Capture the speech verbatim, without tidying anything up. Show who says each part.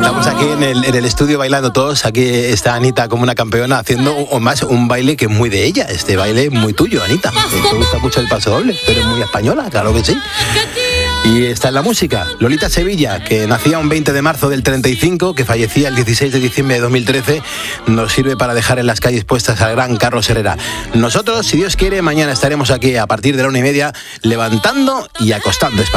Speaker 1: Estamos aquí en el, en el estudio bailando todos. Aquí está Anita como una campeona haciendo o más un baile que es muy de ella. Este baile muy tuyo, Anita. Te gusta mucho el paso doble, pero es muy española, claro que sí. Y está en la música Lolita Sevilla, que nacía un veinte de marzo del treinta y cinco, que fallecía el dieciséis de diciembre de dos mil trece, nos sirve para dejar en las calles puestas al gran Carlos Herrera. Nosotros, si Dios quiere, mañana estaremos aquí a partir de la una y media levantando y acostando España.